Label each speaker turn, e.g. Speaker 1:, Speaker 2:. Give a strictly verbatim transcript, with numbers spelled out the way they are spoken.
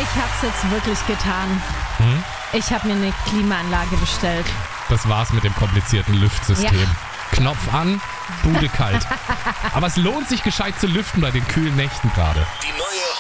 Speaker 1: Ich hab's jetzt wirklich getan.
Speaker 2: Hm?
Speaker 1: Ich habe mir eine Klimaanlage bestellt.
Speaker 2: Das war's mit dem komplizierten Lüftsystem.
Speaker 1: Ja.
Speaker 2: Knopf an, Bude kalt. Aber es lohnt sich gescheit zu lüften bei den kühlen Nächten gerade.
Speaker 3: Die neue